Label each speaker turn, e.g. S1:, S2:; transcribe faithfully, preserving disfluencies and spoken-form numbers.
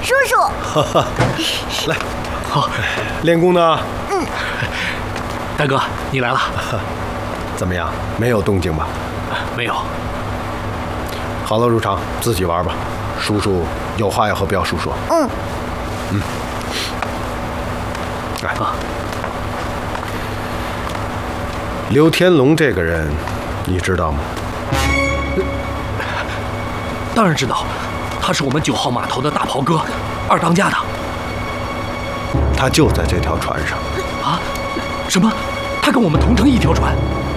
S1: 叔叔。
S2: 哈哈，来，好，练功呢？
S1: 嗯。
S3: 大哥，你来了。
S2: 怎么样？没有动静吧？
S3: 没有。
S2: 好了，入场，自己玩吧。叔叔有话要和彪叔说。
S1: 嗯。
S2: 嗯。来。啊。刘天龙这个人，你知道吗？
S3: 当然知道，他是我们九号码头的大袍哥，二当家的。
S2: 他就在这条船上。
S3: 啊？什么？他跟我们同乘一条船？